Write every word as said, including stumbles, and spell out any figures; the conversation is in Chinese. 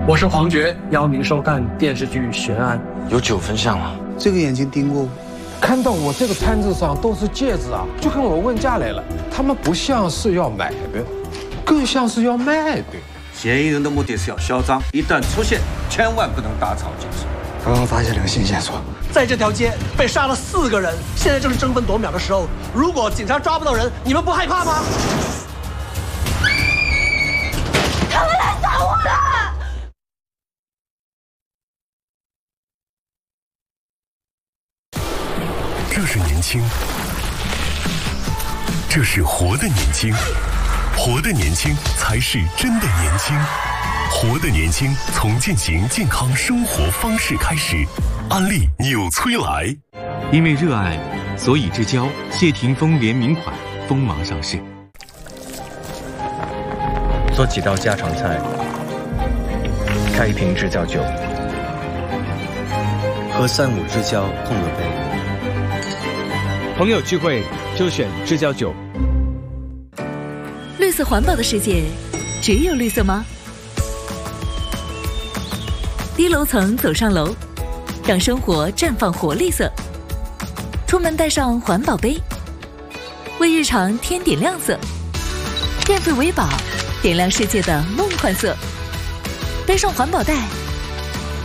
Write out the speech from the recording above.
我是黄觉，邀您收看电视剧悬案。 有九分像了。 这个眼睛盯过我， 看到我这个摊子上都是戒指啊，就跟我问价来了。他们不像是要买的，更像是要卖的。 嫌疑人的目的是要嚣张，一旦出现，千万不能打草惊蛇。 刚刚发现了个新线索， 在这条街被杀了四个人，现在正是争分夺秒的时候。如果警察抓不到人，你们不害怕吗？ 他们来找我了！ 这是年轻，这是活的年轻，活的年轻才是真的年轻。活的年轻，从践行健康生活方式开始。安利纽崔莱， 因为热爱，所以之交谢霆锋联名款锋芒上市。 做几道家常菜，开一瓶知交酒，和三五知交碰个杯。 朋友聚会就选知交酒。 绿色环保的世界，只有绿色吗？低楼层走上楼，让生活绽放活绿色。出门带上环保杯，为日常添点亮色。变废为宝，点亮世界的梦幻色。背上环保袋，